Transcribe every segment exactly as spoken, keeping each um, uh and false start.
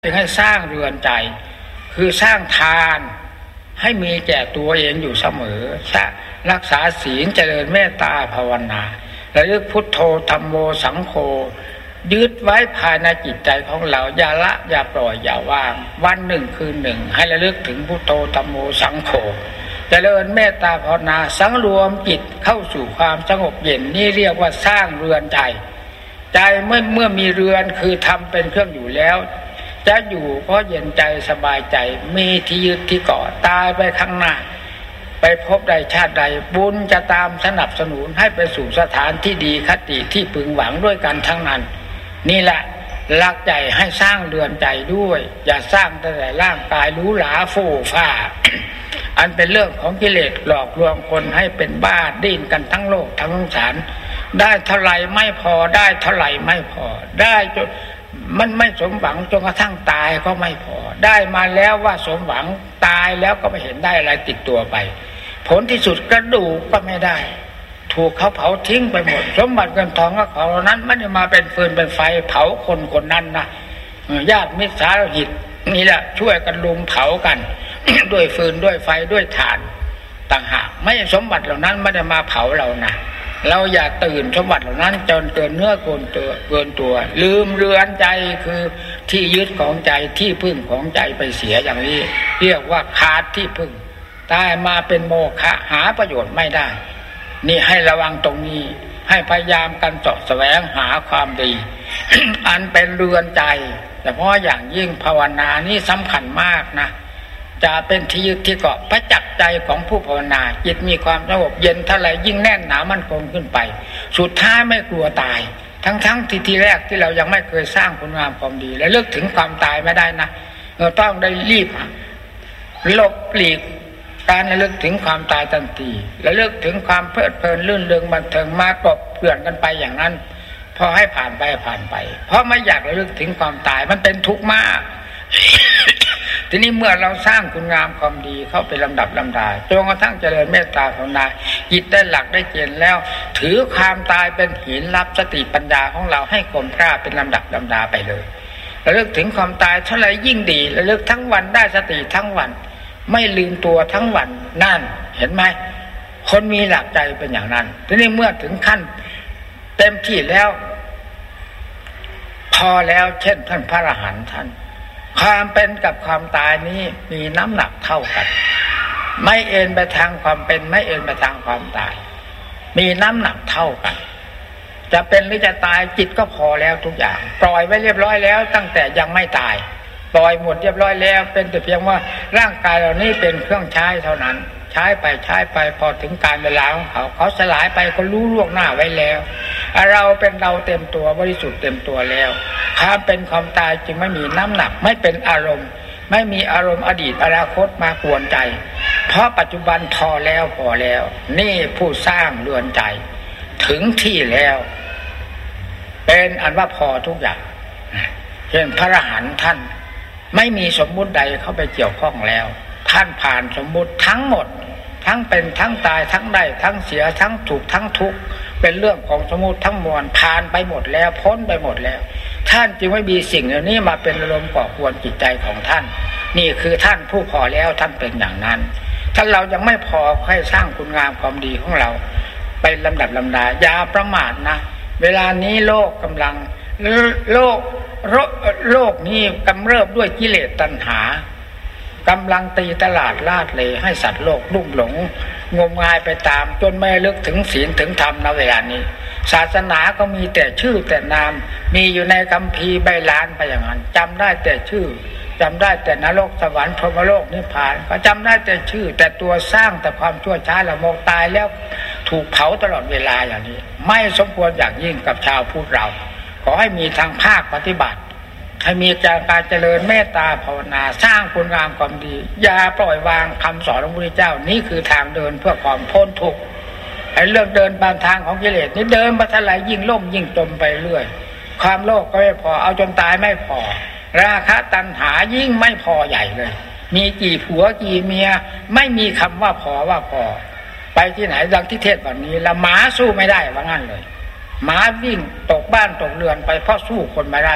จึงให้สร้างเรือนใจคือสร้างทานให้มีแก่ตัวเองอยู่เสมอรักษาศีลเจริญเมตตาภาวนาระลึกพุทโธธัมโมสังโฆยึดไว้ภายในจิตใจของเราอย่าละอย่าปล่อยอย่าวางวันหนึ่งคืนหนึ่งให้ระลึกถึงพุทโธธัมโมสังโฆเจริญเมตตาภาวนาสังรวมจิตเข้าสู่ความสงบเย็นนี่เรียกว่าสร้างเรือนใจใจเมื่อเมื่อมีเรือนคือทำเป็นเครื่องอยู่แล้วจะอยู่ก็เย็นใจสบายใจมีที่ยึดที่เกาะตายไปข้างหน้าไปพบใดชาติใดบุญจะตามสนับสนุนให้ไปสู่สถานที่ดีคติที่พึงหวังด้วยกันทั้งนั้นนี่แหละหลักใจให้สร้างเรือนใจด้วยอย่าสร้างแต่ร่างกายหรูหราฟู่ฟ้า อันเป็นเรื่องของกิเลสหลอกลวงคนให้เป็นบ้าดิ้นกันทั้งโลกทั้งสงสารได้เท่าไหร่ไม่พอได้เท่าไหร่ไม่พอได้จนมันไม่สมหวังจนกระทั่งตายก็ไม่พอได้มาแล้วว่าสมหวังตายแล้วก็ไม่เห็นได้อะไรติดตัวไปผลที่สุดกระดูกก็ไม่ได้ถูกเขาเผาทิ้งไปหมดสมบัติเงินทองก็ของเหล่านั้นไม่ได้มาเป็นฟืนเป็นไฟเผาคนคนนั้นนะญาติมิตรสาหิตนี่แหละช่วยกันลุมเผากัน ด้วยฟืนด้วยไฟด้วยถ่านต่างหากไม่สมบัติเหล่านั้นไม่ได้มาเผาเรานะเราอย่าตื่นสมบัติเหล่านั้นจนเกินเนื้อเกินตัวเกินตัวลืมเรือนใจคือที่ยึดของใจที่พึ่งของใจไปเสียอย่างนี้เรียกว่าขาดที่พึ่งตายมาเป็นโมฆะหาประโยชน์ไม่ได้นี่ให้ระวังตรงนี้ให้พยายามกันเจาะแสวงหาความดี อันเป็นเรือนใจแต่เพราะอย่างยิ่งภาวนานี่สำคัญมากนะจะเป็นที่ยึดที่เกาะประจักษ์ใจของผู้ภาวนาจิตมีความสงบเย็นเท่าไรยิ่งแน่นหนามั่นคงขึ้นไปสุดท้ายไม่กลัวตายทั้งๆ ที่ทีแรกที่เรายังไม่เคยสร้างคุณงามความดีและเลิกถึงความตายไม่ได้นะเราต้องได้รีบหลบหลีกการระลึกถึงความตายทันทีระลึกถึงความเพลิดเพลินลื่นเริงบันเทิงมากบเกลื่อนกันไปอย่างนั้นพอให้ผ่านไปผ่านไปเพราะไม่อยากระลึกถึงความตายมันเป็นทุกข์มาก ทีนี้เมื่อเราสร้างคุณงามความดีเข้าไปลำดับลำดาจนกระทั่งเจริญเมตตาภาวนาจิตได้หลักได้เกณฑ์แล้วถือความตายเป็นหินรับสติปัญญาของเราให้คมกล้าเป็นลำดับลำดาไปเลยระลึกถึงความตายเท่าไรยิ่งดีระลึกทั้งวันได้สติทั้งวันไม่ลืมตัวทั้งวันนั่นเห็นไหมคนมีหลักใจเป็นอย่างนั้นทีนี้เมื่อถึงขั้นเต็มที่แล้วพอแล้วเช่นท่านพระอรหันต์ท่านความเป็นกับความตายนี้มีน้ำหนักเท่ากันไม่เอ็นไปทางความเป็นไม่เอ็นไปทางความตายมีน้ำหนักเท่ากันจะเป็นหรือจะตายจิตก็พอแล้วทุกอย่างปล่อยไว้เรียบร้อยแล้วตั้งแต่ยังไม่ตายปล่อยหมดเรียบร้อยแล้วเป็นแต่เพียงว่าร่างกายเหล่านี้เป็นเครื่องใช้เท่านั้นใช้ไปใช้ไปพอถึงการเวลาของเขาเขาสลายไปก็รู้ล่วงหน้าไว้แล้วเราเป็นเราเต็มตัวบริสุทธิ์เต็มตัวแล้วความเป็นความตายจึงไม่มีน้ำหนักไม่เป็นอารมณ์ไม่มีอารมณ์อดีตอนาคตมากวนใจเพราะปัจจุบันพอแล้วพอแล้วนี่ผู้สร้างเรือนใจถึงที่แล้วเป็นอันว่าพอทุกอย่างเช่นพระอรหันต์ท่านไม่มีสมมุติใดเข้าไปเกี่ยวข้องแล้วท่านผ่านสมมุติทั้งหมดทั้งเป็นทั้งตายทั้งได้ทั้งเสียทั้งถูกทั้งทุกข์เป็นเรื่องของสมมุติทั้งมวลผ่านไปหมดแล้วพ้นไปหมดแล้วท่านจึงไม่มีสิ่งเหล่านี้มาเป็นอารมณ์ก่อกวนจิตใจของท่านนี่คือท่านผู้พอแล้วท่านเป็นอย่างนั้นถ้าเรายังไม่พอให้สร้างคุณงามความดีของเราไปลำดับลำดาอย่าประมาทนะเวลานี้โลกกำลังโลกโลกนี้กำเริบด้วยกิเลสตัณหากำลังตีตลาดลาดเลยให้สัตว์โลกลุ่มหลงงมงายไปตามจนไม่ลึกถึงศีลถึงธรรมในเวลานี้ศาสนาก็มีแต่ชื่อแต่นามมีอยู่ในคัมภีร์ใบลานไปอย่างนั้นจำได้แต่ชื่อจำได้แต่นรกสวรรค์พรหมโลกนิพพานก็จำได้แต่ชื่อแต่ตัวสร้างแต่ความชั่วช้าละโมกตายแล้วถูกเผาตลอดเวลาอย่างนี้ไม่สมควรอย่างยิ่งกับชาวพุทธเราขอให้มีทางภาคปฏิบัติให้มีการเจริญเมตตาภาวนาสร้างคุณงามความดีอย่าปล่อยวางคำสอนของพระพุทธเจ้านี่คือทางเดินเพื่อความพ้นทุกข์ไอ้เรื่องเดินบนทางของกิเลสนี่เดินไปเท่าไหร่ยิ่งล่มยิ่งจมไปเรื่อยความโลภก็ไม่พอเอาจนตายไม่พอราคะตัณหายิ่งไม่พอใหญ่เลยมีกี่ผัวกี่เมียไม่มีคำว่าพอว่าพอไปที่ไหนดังที่เทศวันนี้ละหมาสู้ไม่ได้ว่างั้นเลยหมาวิ่งตกบ้านตกเรือนไปเพราะสู้คนไม่ได้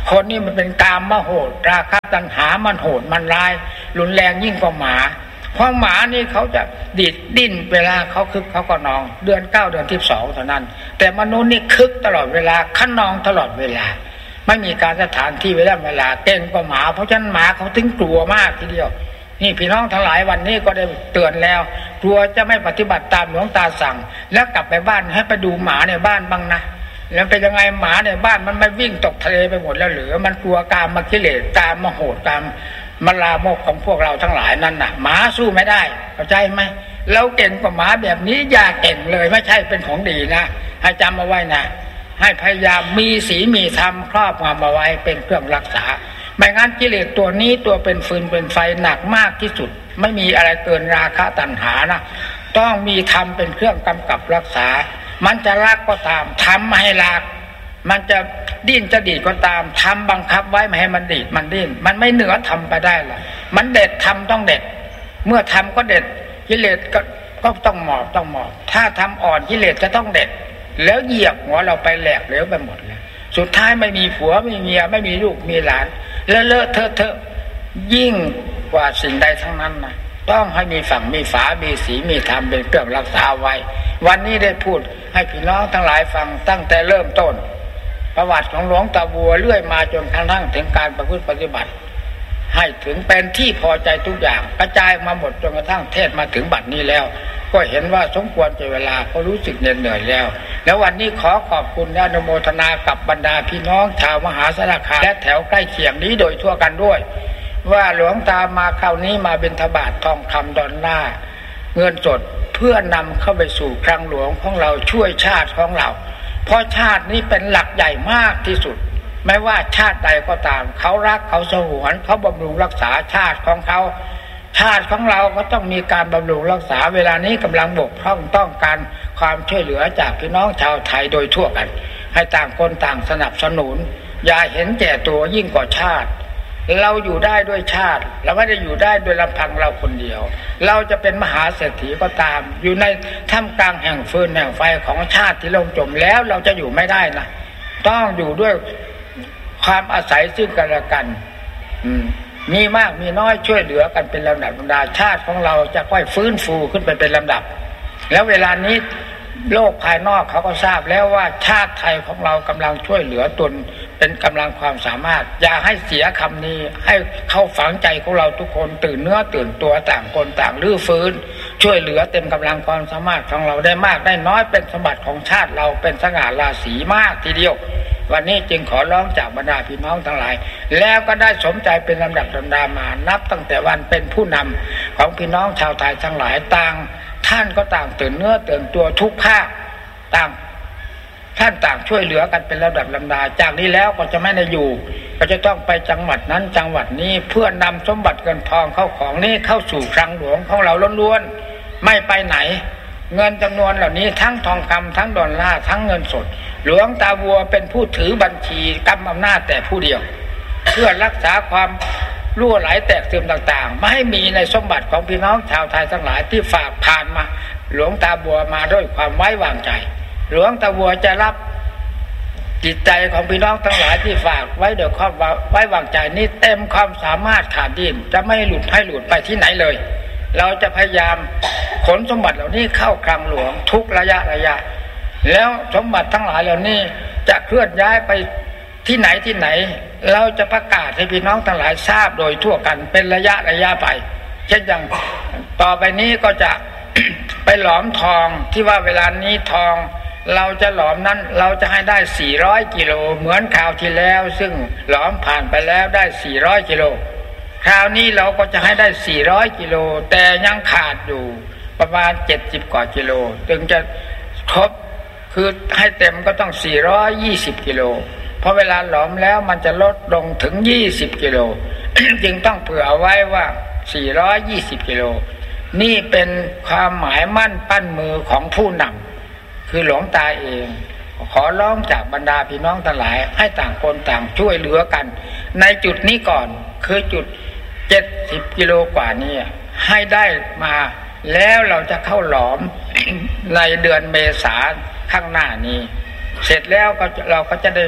คนนี้มันเป็นกามมโหดราคะตัณหามันโหดมันร้ายรุนแรงยิ่งกว่าหมาเพราะหมานี่เขาจะดิดดิ้นเวลาเขาคึกเขาก็นองเดือนเก้าเดือนที่สองเท่านั้นแต่มนุษย์นี่คึกตลอดเวลาขนองตลอดเวลาไม่มีการสถานที่เวลาเวลาเก่งกว่าหมาเพราะฉะนั้นหมาเขาถึงกลัวมากทีเดียวนี่พี่น้องทั้งหลายวันนี้ก็ได้เตือนแล้วกลัวจะไม่ปฏิบัติตามหลวงตาสั่งแล้วกลับไปบ้านให้ไปดูหมาในบ้านบ้างนะแล้วเป็นยังไงหมาในบ้านมันไม่วิ่งตกทะเลไปหมดแล้วหรือมันกลัวกามมากิเลสตามมาโหดตามมาลามกของพวกเราทั้งหลายนั่นน่ะหมาสู้ไม่ได้เข้าใจไหมเราเก่งกว่าหมาแบบนี้อย่าเก่งเลยไม่ใช่เป็นของดีนะให้จำเอาไว้นะให้พยายามมีศีลมีธรรมครอบงำเอาไว้เป็นเครื่องรักษาไม่งั้นกิเลสตัวนี้ตัวเป็นฟืนเป็นไฟหนักมากที่สุดไม่มีอะไรเกินราคะตัณหานะต้องมีธรรมเป็นเครื่องกำกับรักษามันจะรักก็ตามทำไม่ให้รักมันจะดิ้นจะดีดก็ตามทำบังคับไว้ไม่ให้มันดีดมันดิ้นมันไม่เหนือทำไปได้หรอกมันเด็ดทำต้องเด็ดเมื่อทำก็เด็ดกิเลสก็ก็ต้องหมอบต้องหมอบถ้าทำอ่อนกิเลสจะต้องเด็ดแล้วเหยียบหัวเราไปแหลกเหลวไปหมดเลยสุดท้ายไม่มีผัวไม่มีเมียไม่มีลูกมีหลานแล้วเลอะเทอะเทอะยิ่งกว่าสิ่งใดทั้งนั้นนะต้องให้มีฝั่งมีฝามีสีมีธรรมเป็นเครื่องรักษาไว้วันนี้ได้พูดให้พี่น้องทั้งหลายฟังตั้งแต่เริ่มต้นประวัติของหลวงตาบัวเรื่อยมาจนกระทั่งถึงการประพฤติปฏิบัติให้ถึงเป็นที่พอใจทุกอย่างกระจายมาหมดจนกระทั่งเทศมาถึงบัดนี้แล้วก็เห็นว่าสมควรจะเวลาก็รู้สึกเหนื่อยแล้วแล้ววันนี้ขอขอบคุณและอนุโมทนากับบรรดาพี่น้องชาวมหาสารคามและแถวใกล้เคียงนี้โดยทั่วกันด้วยว่าหลวงตามาคราวนี้มาบิณฑบาตทองคำดอลลาร์เงินสดเพื่อนำเข้าไปสู่คลังหลวงของเราช่วยชาติของเราเพราะชาตินี้เป็นหลักใหญ่มากที่สุดไม่ว่าชาติใดก็ตามเขารักเขาสงวนเขาบำรุงรักษาชาติของเขาชาติของเราก็ต้องมีการบำรุงรักษาเวลานี้กำลังบกพร่องต้องการความช่วยเหลือจากพี่น้องชาวไทยโดยทั่วกันให้ต่างคนต่างสนับสนุนอย่าเห็นแก่ตัวยิ่งกว่าชาติเราอยู่ได้ด้วยชาติเราไม่ได้อยู่ได้โดยลำพังเราคนเดียวเราจะเป็นมหาเศรษฐีก็ตามอยู่ในท่ามกลางแห่งฟืนแห่งไฟของชาติที่ล่มจมแล้วเราจะอยู่ไม่ได้นะต้องอยู่ด้วยความอาศัยซึ่งกันและกันอืมมีมากมีน้อยช่วยเหลือกันเป็นลำดับลำดาชาติของเราจะค่อยฟื้นฟูขึ้นไปเป็นลำดับแล้วเวลานี้โลกภายนอกเขาก็ทราบแล้วว่าชาติไทยของเรากำลังช่วยเหลือตนเป็นกำลังความสามารถอย่าให้เสียคำนี้ให้เข้าฝังใจของเราทุกคนตื่นเนื้อตื่นตัวต่างคนต่างรื้อฟื้นช่วยเหลือเต็มกำลังความสามารถของเราได้มากได้น้อยเป็นสมบัติของชาติเราเป็นสง่าราศีมากทีเดียววันนี้จึงขอร้องจากบรรดาพี่น้องทั้งหลายแล้วก็ได้สมใจเป็นลำดับลำดามานับตั้งแต่วันเป็นผู้นำของพี่น้องชาวไทยทั้งหลายต่างท่านก็ต่างตื่นเนื้อตื่นตัวทุกภาคต่างท่านต่างช่วยเหลือกันเป็นลำดับลำดาจากนี้แล้วก็จะไม่ได้อยู่ก็จะต้องไปจังหวัดนั้นจังหวัดนี้เพื่อนำสมบัติเงินทองเข้าของนี้เข้าสู่คลังหลวงของเราล้วนๆไม่ไปไหนเงินจำนวนเหล่านี้ทั้งทองคำทั้งดอลลาร์ทั้งเงินสดหลวงตาบัวเป็นผู้ถือบัญชีกำอำนาจแต่ผู้เดียวเพื่อรักษาความรั่วไหลแตกซึมต่างๆไม่ให้มีในสมบัติของพี่น้องชาวไทยทั้งหลายที่ฝากผ่านมาหลวงตาบัวมาด้วยความไว้วางใจหลวงตาบัวจะรับจิตใจของพี่น้องทั้งหลายที่ฝากไว้โดยความไว้วางใจนี้เต็มความสามารถขาดดิ้นจะไม่หลุดให้หลุดไปที่ไหนเลยเราจะพยายามขนสมบัติเหล่านี้เข้าคลังหลวงทุกระยะระยะแล้วสมบัติทั้งหลายเหล่านี้จะเคลื่อนย้ายไปที่ไหนที่ไหนเราจะประกาศให้พี่น้องทั้งหลายทราบโดยทั่วกันเป็นระยะระยะไปเช่นอย่างต่อไปนี้ก็จะ ไปหลอมทองที่ว่าเวลานี้ทองเราจะหลอมนั้นเราจะให้ได้สี่ร้อยกิโลเหมือนคราวที่แล้วซึ่งหลอมผ่านไปแล้วได้สี่ร้อยกิโลคราวนี้เราก็จะให้ได้สี่ร้อยกิโลแต่ยังขาดอยู่ประมาณเจ็ดสิบกว่ากิโลถึงจะครบคือให้เต็มก็ต้องสี่ร้อยยี่สิบกิโลเพราะเวลาหลอมแล้วมันจะลดลงถึงยี่สิบกิโล จึงต้องเผื่อเอาไว้ว่าสี่ร้อยยี่สิบกิโลนี่เป็นความหมายมั่นปั้นมือของผู้นำคือหลวงตาเองขอร้องจากบรรดาพี่น้องทั้งหลายให้ต่างคนต่างช่วยเหลือกันในจุดนี้ก่อนคือจุดเจ็ดสิบกิโลกว่านี้ให้ได้มาแล้วเราจะเข้าหลอม ในเดือนเมษาข้างหน้านี้เสร็จแล้วก็เราก็จะได้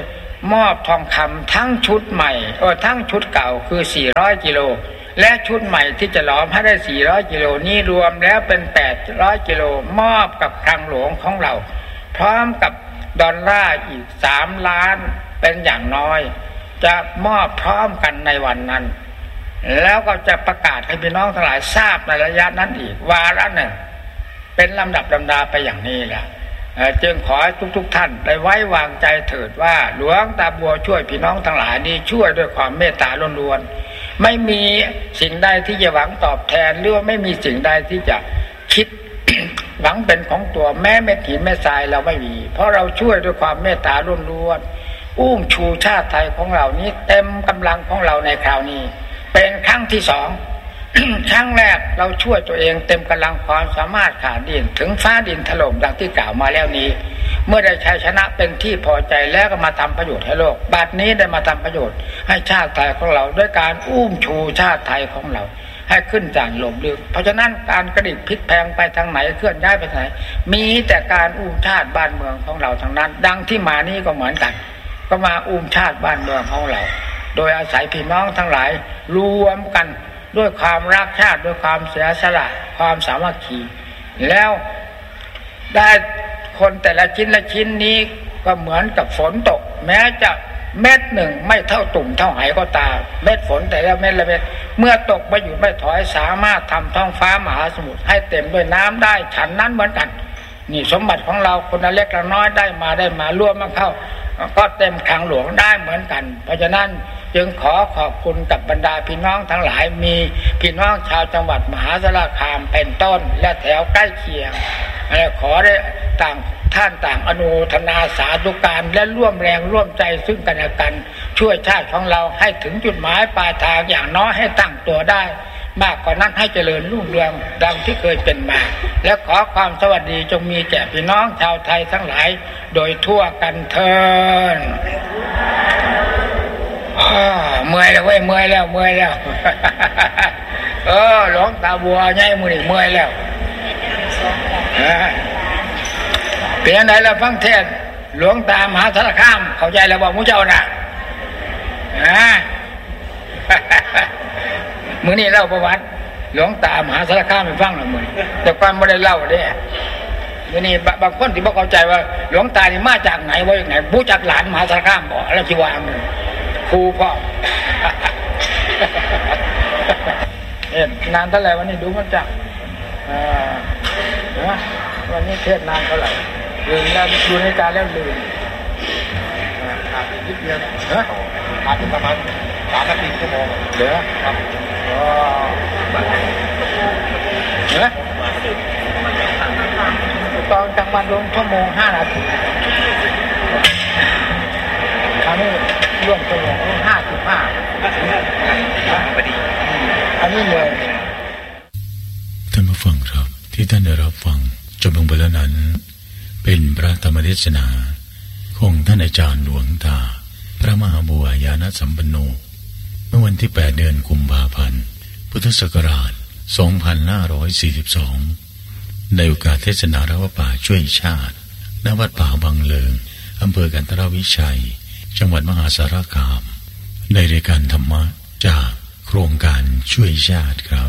มอบทองคำทั้งชุดใหม่เออทั้งชุดเก่าคือสี่ร้อยกิโลและชุดใหม่ที่จะหลอมให้ได้สี่ร้อยกิโลนี้รวมแล้วเป็นแปดร้อยกิโลมอบกับคลังหลวงของเราพร้อมกับดอลลาร์อีกสามล้านเป็นอย่างน้อยจะมอบพร้อมกันในวันนั้นแล้วก็จะประกาศให้พี่น้องทั้งหลายทราบในระยะนั้นอีกวาระหนึ่งเป็นลำดับลำดาไปอย่างนี้แหละจึงขอให้ทุกๆ ท่านได้ไว้วางใจเถิดว่าหลวงตาบัวช่วยพี่น้องทั้งหลายนี้ช่วยด้วยความเมตตาล้วนๆไม่มีสิ่งใดที่จะหวังตอบแทนหรือว่าไม่มีสิ่งใดที่จะคิด หวังเป็นของตัวแม้เม็ดหินเม็ดทรายเราไม่มีเพราะเราช่วยด้วยความเมตตาล้วนๆอุ้มชูชาติไทยของเรานี้เต็มกำลังของเราในคราวนี้เป็นครั้งที่สอง ครั้งแรกเราช่วยตัวเองเต็มกำลังความสามารถขาดดินถึงฟ้าดินถล่มดังที่กล่าวมาแล้วนี้เมื่อได้ชัยชนะเป็นที่พอใจแล้วก็มาทำประโยชน์ให้โลกบัดนี้ได้มาทำประโยชน์ให้ชาติไทยของเราด้วยการอุ้มชูชาติไทยของเราให้ขึ้นจากหล่มลึกเพราะฉะนั้นการกระดิกพลิกแพลงไปทางไหนเคลื่อนย้ายไปทางไหนมีแต่การอุ้มชาติบ้านเมืองของเราทั้งนั้นดังที่มานี้ก็เหมือนกันก็มาอุ้มชาติบ้านเมืองของเราโดยอาศัยพี่น้องทั้งหลายรวมกันด้วยความรักชาติด้วยความเสียสละความสามัคคีแล้วได้คนแต่ละชิ้นละชิ้นนี้ก็เหมือนกับฝนตกแม้จะเม็ดหนึ่งไม่เท่าตุ่มเท่าไหก็ตามเม็ดฝนแต่ละเม็ดละเม็ดเมื่อตกไปอยู่ไม่ถอยสามารถทำท้องฟ้ามหาสมุทรให้เต็มด้วยน้ำได้ฉันนั้นเหมือนกันนี่สมบัติของเราคนเล็กละน้อยได้มาได้มารวมมาเข้าก็เต็มคลังหลวงได้เหมือนกันเพราะฉะนั้นจึงขอขอบคุณกับบรรดาพี่น้องทั้งหลายมีพี่น้องชาวจังหวัดมหาสารคามเป็นต้นและแถวใกล้เคียงขอได้ต่างท่านต่างอนุโมทนาสาธุการและร่วมแรงร่วมใจซึ่งกันและกันช่วยชาติของเราให้ถึงจุดหมายปลายทางอย่างน้อยให้ตั้งตัวได้มากกว่านั้นให้เจริญรุ่งเรืองดังที่เคยเป็นมาและขอความสวัสดีจงมีแก่พี่น้องชาวไทยทั้งหลายโดยทั่วกันเถิดเมื่อยแล้วเว้ยเมื่อยแล้วเมื่อยแล้ว เออหลวงตาบัวใหญ่มือนี่เมื่อยแล้วเปลี่ยนไหนแล้วฟังเทศหลวงตามหาสารคามเข้าใจแล้วบอกมุเจ้าน่ะมือนี่เล่าประวัติหลวงตามหาสารคามไปฟังหน่อยมือแต่ความไม่ได้เล่าเด้มือนี่บางคนที่บอกเข้าใจว่าหลวงตานี่มาจากไหนว่าอย่างไหนผู้จักหลานมหาสารคามบอกแล้วชีวามือครูพ่อเอ็ดนานเท่าไหร่วันนี้ดูมันจักอ่าวันนี้เทศนานเท่าไหร่ลืมแล้วดูในการแล้วลืมขาดนิดเดียวฮะขาดประมาณสามนาทีชั่วโมงเหลือครับอ๋อเหลือตอนกลางวันลงชั่วโมงห้านาทีคราวนี้ร่วมชั่วโมงห้าสิบห้าพอดีอันนี้เลยท่านผู้ฟังครับที่ท่านได้รับฟังจบลงไปแล้วนั้นเป็นพระธรรมเทศนาของท่านอาจารย์หลวงตาพระมหาบัวญาณสัมปันโนเมื่อวันที่แปดเดือนกุมภาพันธ์พุทธศักราชสองพันห้าร้อยสี่สิบสองในโอกาสเทศนาพระป่าช่วยชาติณวัดป่าบางเลิงอำเภอกันทรวิชัยจังหวัดมหาสารคามในรายการธรรมะจากโครงการช่วยชาติครับ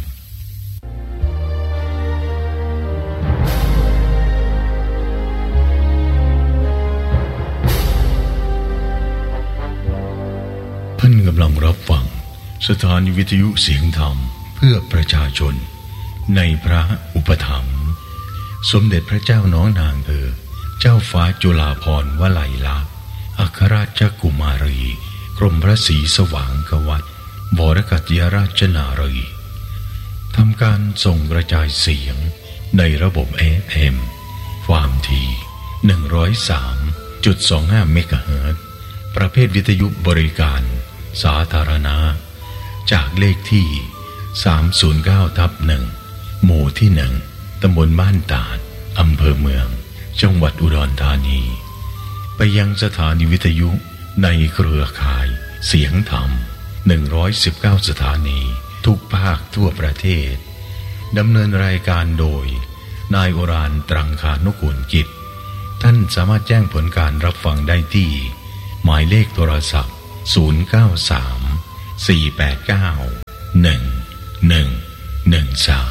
ท่านกำลังรับฟังสถานีวิทยุเสียงธรรมเพื่อประชาชนในพระอุปถัมภ์สมเด็จพระเจ้าน้องนางเธอเจ้าฟ้าจุฬาภรณ์วลัยลักษณ์อัครราชกุมารีกรมพระศรีสว่างกวัตบรกัตยราชนารีทำการส่งกระจายเสียงในระบบ เอ เอ็ม ความถี่ หนึ่งร้อยสามจุดสองห้า เมกะเฮิรตซ์ประเภทวิทยุบริการสาธารณะจากเลขที่ สามศูนย์เก้าทับหนึ่ง หมู่ที่หนึ่งตำบลบ้านตาดอำเภอเมืองจังหวัดอุดรธานีไปยังสถานีวิทยุในเครือข่ายเสียงธรรมหนึ่งร้อยสิบเก้าสถานีทุกภาคทั่วประเทศดำเนินรายการโดยนายโอรานตรังคานุกูลกิจท่านสามารถแจ้งผลการรับฟังได้ที่หมายเลขโทรศัพท์ศูนย์ เก้า สาม สี่ แปด เก้า หนึ่ง หนึ่ง หนึ่ง สาม